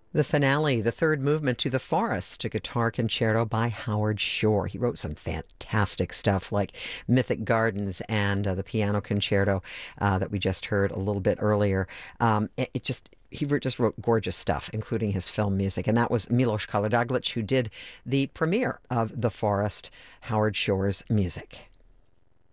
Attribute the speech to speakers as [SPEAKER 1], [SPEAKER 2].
[SPEAKER 1] The finale, the third movement to The Forest, a guitar concerto by Howard Shore. He wrote some fantastic stuff like Mythic Gardens and the piano concerto that we just heard a little bit earlier. It just just wrote gorgeous stuff, including his film music. And that was Milos Karadzic, who did the premiere of The Forest, Howard Shore's music.